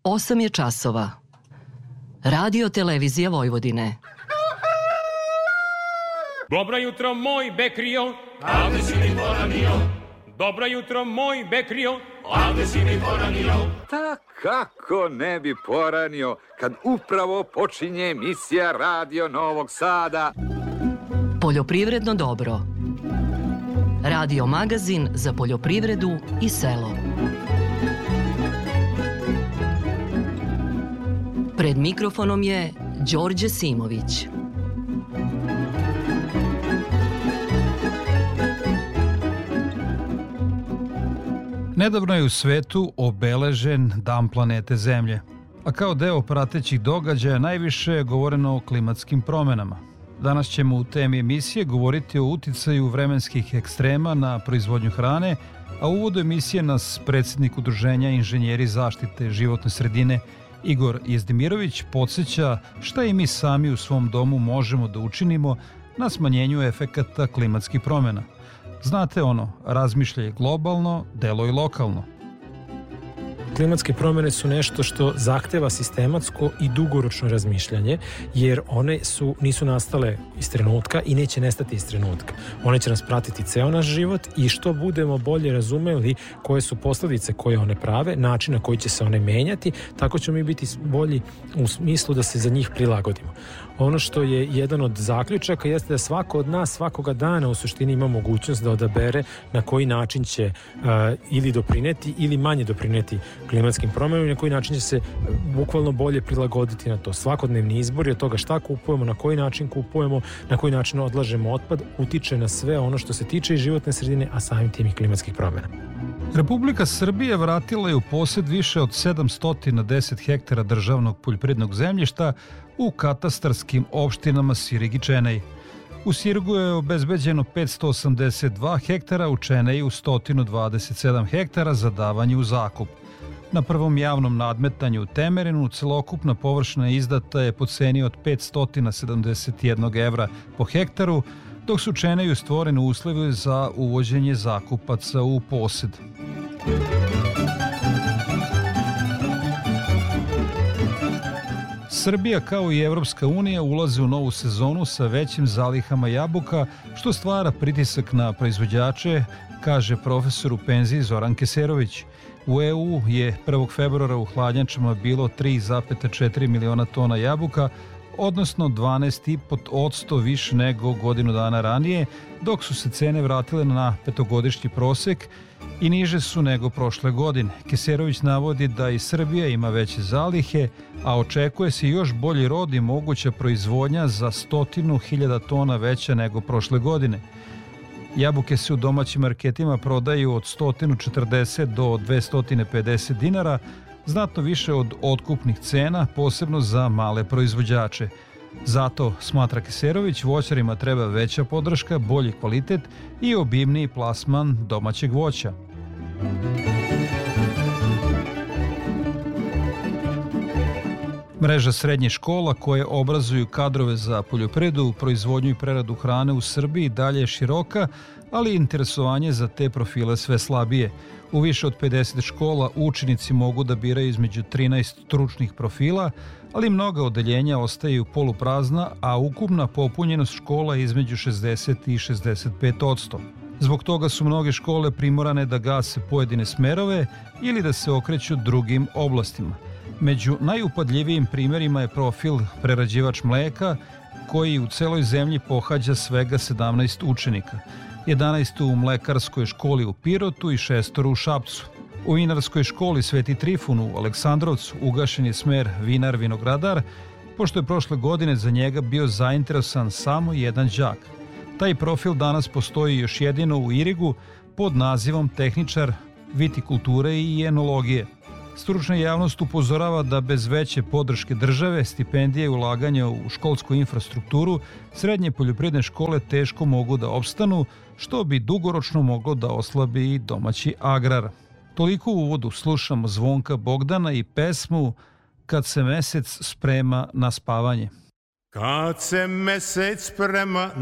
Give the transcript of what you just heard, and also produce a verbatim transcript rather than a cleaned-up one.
osam je časova. Radio Televizija Vojvodine. Dobro jutro, moj Bekrio, ovde si mi poranio. Dobro jutro, moj Bekrio, ovde si mi poranio. Ta kako ne bi poranio kad upravo počinje emisija Radio Novog Sada. Poljoprivredno dobro. Radio magazin za poljoprivredu i selo. Pred mikrofonom je Đorđe Simović. Nedavno je u svetu obeležen Dan planete Zemlje, a kao deo pratećih događaja najviše je govoreno o klimatskim promenama. Danas ćemo u temi emisije govoriti o uticaju vremenskih ekstrema na proizvodnju hrane, a u uvodu emisije nas predsjednik Udruženja inženjeri zaštite životne sredine Igor Jezdimirović podsjeća šta i mi sami u svom domu možemo da učinimo na smanjenju efekata klimatskih promjena. Znate ono, razmišljaj globalno, deloj lokalno. Klimatske promjene su nešto što zahteva sistematsko i dugoročno razmišljanje, jer one su, nisu nastale iz trenutka i neće nestati iz trenutka. One će nas pratiti ceo naš život i što budemo bolje razumeli koje su posljedice koje one prave, način na koji će se one menjati, tako ćemo mi biti bolji u smislu da se za njih prilagodimo. Ono što je jedan od zaključaka jeste da svako od nas svakoga dana u suštini ima mogućnost da odabere na koji način će uh, ili doprineti ili manje doprineti klimatskim promjenama i na koji način će se bukvalno bolje prilagoditi na to. Svakodnevni izbor je od toga šta kupujemo, na koji način kupujemo, na koji način odlažemo otpad, utiče na sve ono što se tiče i životne sredine, a samim tim i klimatskih promjena. Republika Srbije vratila je u posjed više od sedamsto deset hektara državnog poljoprivrednog zemljišta u katastarskim opštinama Sirig i Čenej. U Sirigu je obezbeđeno petsto osamdeset dva hektara, u Čeneju sto dvadeset sedam hektara za davanje u zakup. Na prvom javnom nadmetanju u Temerinu celokupna površina izdata je po ceni od petsto sedamdeset jedan evra po hektaru, dok su u Čeneju stvoreni uslovi za uvođenje zakupaca u posjed. Srbija kao i Evropska unija ulazi u novu sezonu sa većim zalihama jabuka, što stvara pritisak na proizvođače, kaže profesor u penziji Zoran Keserović. U E U je prvog februara u hladnjačama bilo tri zarez četiri miliona tona jabuka, odnosno dvanaest zarez pet posto više nego godinu dana ranije, dok su se cene vratile na petogodišnji prosek i niže su nego prošle godine. Keserović navodi da i Srbija ima veće zalihe, a očekuje se još bolji rod i moguća proizvodnja za stotinu hiljada tona veća nego prošle godine. Jabuke se u domaćim marketima prodaju od sto četrdeset do dvesta pedeset dinara, znatno više od otkupnih cena, posebno za male proizvođače. Zato, smatra Keserović, voćarima treba veća podrška, bolji kvalitet i obimniji plasman domaćeg voća. Mreža srednjih škola koje obrazuju kadrove za poljoprivredu, proizvodnju i preradu hrane u Srbiji dalje je široka, ali interesovanje za te profile sve slabije. U više od pedeset škola učenici mogu da biraju između trinaest stručnih profila, ali mnoga odeljenja ostaju poluprazna, a ukupna popunjenost škola je između šezdeset i šezdeset pet posto. Zbog toga su mnoge škole primorane da gase pojedine smerove ili da se okreću drugim oblastima. Među najupadljivijim primjerima je profil prerađivač mleka, koji u celoj zemlji pohađa svega sedamnaest učenika. jedanaest u mlekarskoj školi u Pirotu i šestoro u Šapcu. U vinarskoj školi Sveti Trifun u Aleksandrovcu ugašen je smer vinar-vinogradar, pošto je prošle godine za njega bio zainteresovan samo jedan đak. Taj profil danas postoji još jedino u Irigu pod nazivom tehničar vitikulture i enologije. Stručna javnost upozorava da bez veće podrške države, stipendije i ulaganja u školsku infrastrukturu, srednje poljoprivredne škole teško mogu da opstanu, što bi dugoročno moglo da oslabi i domaći agrar. Toliko u uvodu, slušamo Zvonka Bogdana i pesmu Kad se mesec sprema na spavanje. Kad se mesec sprema